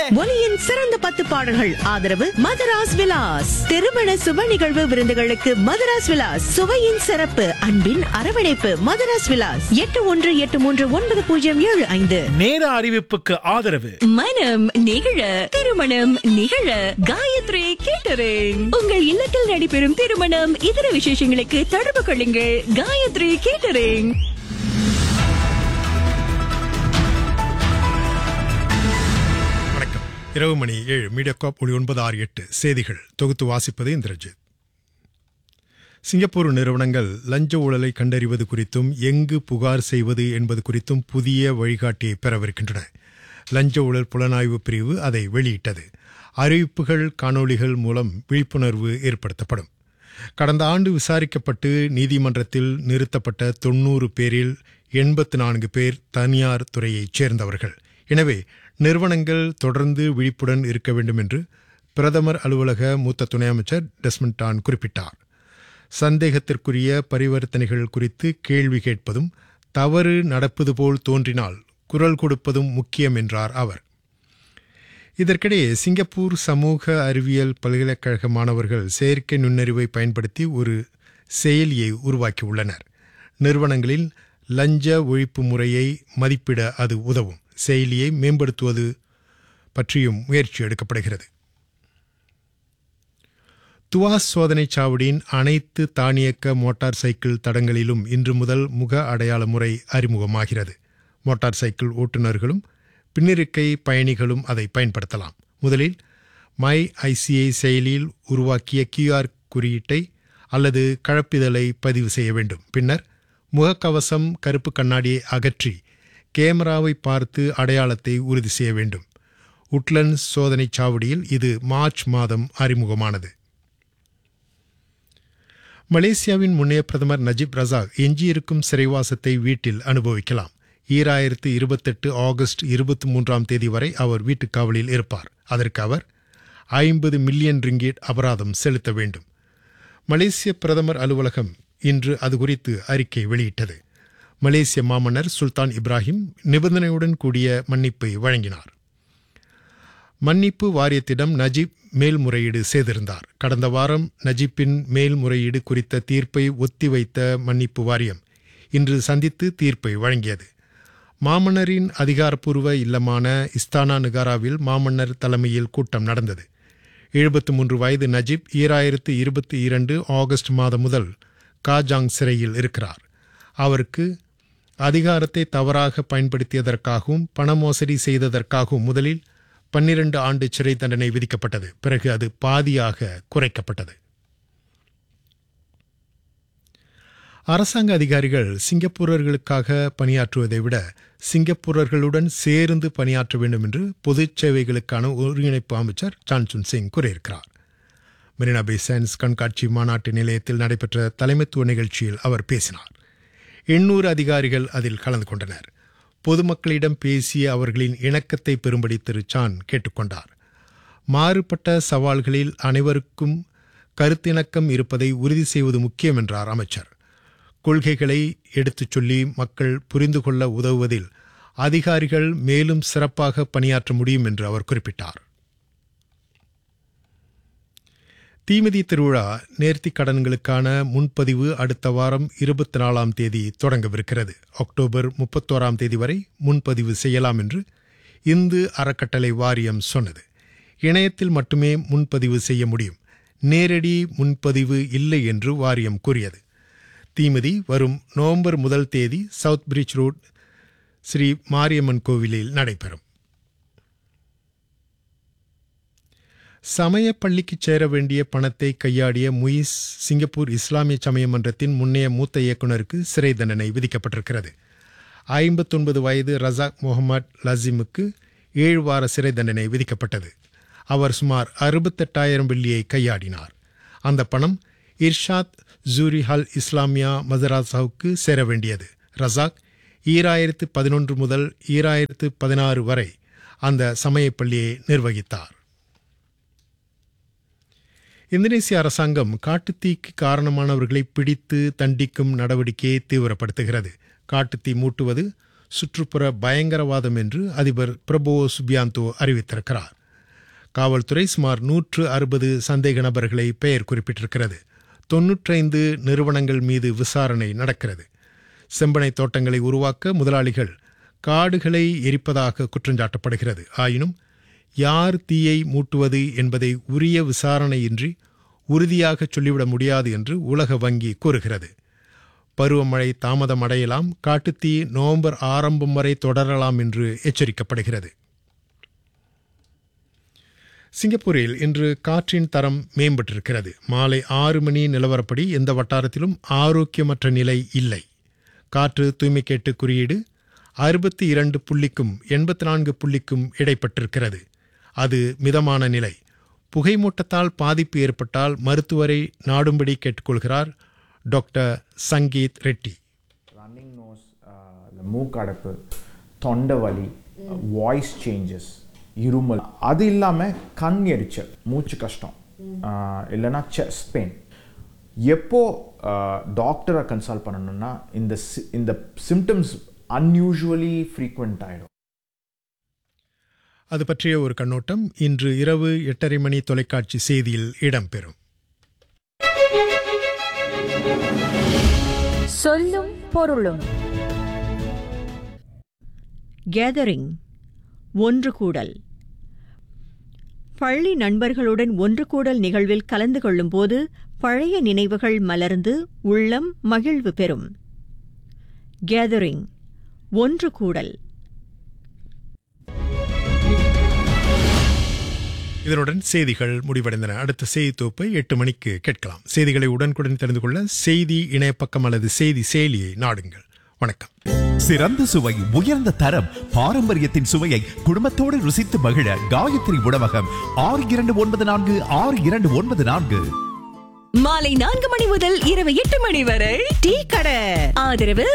ஒலியின் சிறந்த 10 பாடல்கள் ஆதரவு மதராஸ் விலாஸ். திருமண சுப நிகழ்வு விருந்துகளுக்கு மதராஸ் விலாஸ். சுவையின் சிறப்பு, அன்பின் அரவணைப்பு. மதராஸ் விலாஸ் 81839075. நேர அறிவிப்புக்கு ஆதரவு மனம் நிகழ திருமணம் நிகழ காயத்ரி கேட்டரிங். உங்கள் இல்லத்தில் நடைபெறும் திருமணம் இதர விசேஷங்களுக்கு தொடர்பு கொள்ளுங்கள். காயத்ரி கேட்டரிங். வணக்கம். இரவு மணி 7 மீடியாகாப் ஒளி 968 செய்திகள் தொகுத்து வாசிப்பது இந்திரஜித். சிங்கப்பூர் நிறுவனங்கள் லஞ்ச ஊழலை கண்டறிவது குறித்தும் எங்கு புகார் செய்வது என்பது குறித்தும் புதிய வழிகாட்டியை பெறவிருக்கின்றன. லஞ்ச ஊழல் புலனாய்வு பிரிவு அதை வெளியிட்டது. அறிவிப்புகள், காணொளிகள் மூலம் விழிப்புணர்வு ஏற்படுத்தப்படும். கடந்த ஆண்டு விசாரிக்கப்பட்டு நீதிமன்றத்தில் நிறுத்தப்பட்ட 90 பேரில் 84 பேர் தனியார் துறையைச் சேர்ந்தவர்கள். எனவே நிறுவனங்கள் தொடர்ந்து விழிப்புடன் இருக்க வேண்டும் என்று பிரதமர் அலுவலக மூத்த துணை அமைச்சர் டெஸ்மண்ட் டான் குறிப்பிட்டார். சந்தேகத்திற்குரிய பரிவர்த்தனைகள் குறித்து கேள்வி கேட்பதும் தவறு நடப்பது போல் தோன்றினால் குரல் கொடுப்பதும் முக்கியம் என்றார் அவர். இதற்கிடையே சிங்கப்பூர் சமூக அறிவியல் பல்கலைக்கழக மாணவர்கள் செயற்கை நுண்ணறிவை பயன்படுத்தி ஒரு செயலியை உருவாக்கியுள்ளனர். நிறுவனங்களில் லஞ்ச ஒழிப்பு முறையை மதிப்பிட அது உதவும். செயலியை மேம்படுத்துவது பற்றியும் முயற்சி எடுக்கப்படுகிறது. துவாஸ் சோதனைச் சாவடியின் அனைத்து தானியக்க மோட்டார் சைக்கிள் தடங்களிலும் இன்று முதல் முக அடையாள முறை அறிமுகமாகிறது. மோட்டார் சைக்கிள் ஓட்டுநர்களும் பின்னிருக்கை பயணிகளும் அதை பயன்படுத்தலாம். முதலில் மை ஐசிஐ செயலியில் உருவாக்கிய QR குறியீட்டை அல்லது கழப்பிதழை பதிவு செய்ய வேண்டும். பின்னர் முகக்கவசம், கருப்பு கண்ணாடியை அகற்றி கேமராவை பார்த்து அடையாளத்தை உறுதி செய்ய வேண்டும். உட்லண்ட்ஸ் சோதனைச் சாவடியில் இது மார்ச் மாதம் அறிமுகமானது. மலேசியாவின் முன்னைய பிரதமர் நஜீப் ரசாக் எஞ்சியிருக்கும் சிறைவாசத்தை வீட்டில் அனுபவிக்கலாம். 2028 ஆகஸ்ட் 23ஆம் தேதி வரை அவர் வீட்டுக்காவலில் இருப்பார். அதற்கு அவர் 50 மில்லியன் ரிங்கிட் அபராதம் செலுத்த வேண்டும். மலேசிய பிரதமர் அலுவலகம் இன்று அது குறித்து அறிக்கை வெளியிட்டது. மலேசிய மாமன்னர் சுல்தான் இப்ராஹிம் நிபந்தனையுடன் கூடிய மன்னிப்பை வழங்கினார். மன்னிப்பு வாரியத்திடம் நஜீப் மேல்முறையீடு செய்திருந்தார். கடந்த வாரம் நஜீப்பின் மேல்முறையீடு குறித்த தீர்ப்பை ஒத்திவைத்த மன்னிப்பு வாரியம் இன்று சந்தித்து தீர்ப்பை வழங்கியது. மாமன்னரின் அதிகாரப்பூர்வ இல்லமான இஸ்தானா நகாராவில் மாமன்னர் தலைமையில் கூட்டம் நடந்தது. 73 வயது நஜீப் 2022 ஆகஸ்ட் மாதம் முதல் காஜாங் சிறையில் இருக்கிறார். அவருக்கு அதிகாரத்தை தவறாக பயன்படுத்தியதற்காகவும் பண மோசடி செய்ததற்காகவும் முதலில் 12 ஆண்டு சிறை தண்டனை விதிக்கப்பட்டது. பிறகு அது பாதியாக குறைக்கப்பட்டது. அரசாங்க அதிகாரிகள் சிங்கப்பூரர்களுக்காக பணியாற்றுவதை விட சிங்கப்பூரர்களுடன் சேர்ந்து பணியாற்ற வேண்டும் என்று பொதுச் சேவைகளுக்கான ஒருங்கிணைப்பு அமைச்சர் சான்சுன் சிங் கூறியிருக்கிறார். மெரினா பே சயின்ஸ் கண்காட்சி மாநாட்டு நிலையத்தில் நடைபெற்ற தலைமைத்துவ நிகழ்ச்சியில் அவர் பேசினார். 800 அதிகாரிகள் அதில் கலந்து கொண்டனர். பொதுமக்களிடம் பேசிய அவர்களின் இணக்கத்தை பெறும்படி திரு சான் கேட்டுக்கொண்டார். மாறுபட்ட சவால்களில் அனைவருக்கும் கருத்திணக்கம் இருப்பதை உறுதி செய்வது முக்கியம் என்றார் அமைச்சர். கொள்கைகளை எடுத்துச் சொல்லி மக்கள் புரிந்து கொள்ள உதவுவதில் அதிகாரிகள் மேலும் சிறப்பாக பணியாற்ற முடியும் என்று அவர் குறிப்பிட்டார். தீமிதி திருவிழா நேர்த்திக் கடன்களுக்கான முன்பதிவு அடுத்த வாரம் 24ஆம் தேதி தொடங்கவிருக்கிறது. அக்டோபர் 31ஆம் தேதி வரை முன்பதிவு செய்யலாம் என்று இந்து அறக்கட்டளை வாரியம் சொன்னது. இணையத்தில் மட்டுமே முன்பதிவு செய்ய முடியும். நேரடி முன்பதிவு இல்லை என்று வாரியம் கூறியது. தீமிதி வரும் நவம்பர் 1 தேதி south bridge road Sri Mariamman கோவிலில் நடைபெறும். சமய பள்ளிக்கு சேர வேண்டிய பணத்தை கையாடிய முயிஸ் சிங்கப்பூர் இஸ்லாமிய சமய மன்றத்தின் முன்னைய மூத்த இயக்குநருக்கு சிறை தண்டனை விதிக்கப்பட்டிருக்கிறது. 59 வயது ரசாக் முகமது லசிமுக்கு 7 வார சிறை தண்டனை விதிக்கப்பட்டது. அவர் சுமார் 68,000 வெள்ளியை கையாடினார். அந்த பணம் இர்ஷாத் ஜூரி ஹல் இஸ்லாமியா மதராசாவுக்கு சேர வேண்டியது. ரசாக் 2011 முதல் 2016 வரை அந்த சமய பள்ளியை நிர்வகித்தார். இந்தோனேசிய அரசாங்கம் காட்டுத்தீக்கு காரணமானவர்களை பிடித்து தண்டிக்கும் நடவடிக்கையை தீவிரப்படுத்துகிறது. காட்டுத்தீ மூட்டுவது சுற்றுப்புற பயங்கரவாதம் என்று அதிபர் பிரபோவோ சுபியாந்தோ அறிவித்திருக்கிறார். காவல்துறை சுமார் 160 சந்தேக நபர்களை பெயர் குறிப்பிட்டிருக்கிறது. 95 நிறுவனங்கள் மீது விசாரணை நடக்கிறது. செம்பனை தோட்டங்களை உருவாக்க முதலாளிகள் காடுகளை எரிப்பதாக குற்றஞ்சாட்டப்படுகிறது. ஆயினும் யார் தீயை மூட்டுவது என்பதை உரிய விசாரணையின்றி உறுதியாக சொல்லிவிட முடியாது என்று உலக வங்கி கூறுகிறது. பருவமழை தாமதம் அடையலாம், காட்டுத்தீ நவம்பர் ஆரம்பம் வரை தொடரலாம் என்று எச்சரிக்கப்படுகிறது. சிங்கப்பூரில் இன்று காற்றின் தரம் மேம்பட்டிருக்கிறது. மாலை 6 மணி நிலவரப்படி எந்த வட்டாரத்திலும் ஆரோக்கியமற்ற நிலை இல்லை. காற்று தூய்மைக்கேட்டு குறியீடு 62 புள்ளிக்கும் 84 புள்ளிக்கும் இடைப்பட்டிருக்கிறது. அது மிதமான நிலை. புகைமூட்டத்தால் பாதிப்பு ஏற்பட்டால் மருத்துவரை நாடும்படி கேட்டுக்கொள்கிறார் doctor Sangeet Reddy. Running nose, மூக்கடைப்பு, தொண்டை வலி, வாய்ஸ் சேஞ்சஸ், இருமல், அது இல்லாமல் கண் எரிச்சல், மூச்சு கஷ்டம், இல்லைன்னா செஸ்ட் பெயின். எப்போ டாக்டரை கன்சல்ட் பண்ணணும்னா இந்த சிம்டம்ஸ் அன்யூஷுவலி ஃப்ரீக்வெண்ட் ஆகிடும். அது பற்றிய ஒரு கண்ணோட்டம் இன்று இரவு 8:30 மணி தொலைக்காட்சி செய்தியில் இடம்பெறும். சொல்லும் பொருளும். கேதரிங், ஒன்று கூடல். பள்ளி நண்பர்களுடன் ஒன்று கூடல் நிகழ்வில் கலந்து கொள்ளும் போது பழைய நினைவுகள் மலர்ந்து உள்ளம் மகிழ்வு பெறும். கேதரிங், ஒன்று கூடல். இதனுடன் செய்திகள் முடிவடைந்தன. அடுத்த செய்தி தொகுப்பை 8 மணிக்கு கேட்கலாம். செய்திகளை உடனுக்குடன் தெரிந்து கொள்ள செய்தி இணையப்பக்கம் அல்லது செய்தி செயலியை நாடுங்கள். வணக்கம். சிறந்த சுவை, உயர்ந்த தரம், பாரம்பரியத்தின் சுவையை குடும்பத்தோடு ருசித்து மகிழ காயத்ரி உணவகம் 6294 6294. மாலை 4 மணி முதல் இரவு 8 மணி வரை டீ கடை. ஆதரவு